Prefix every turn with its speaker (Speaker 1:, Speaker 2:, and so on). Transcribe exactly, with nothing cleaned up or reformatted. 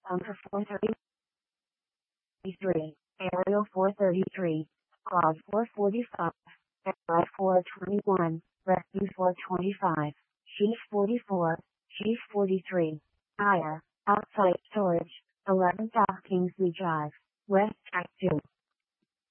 Speaker 1: Bunker four thirty-three, Aerial four thirty-three, Quad four forty-five, Airlight four twenty-one, Rescue four twenty-five, Chief forty-four, Chief forty-three, Air, Outside Storage, eleven South Kingsley Drive, West Track two.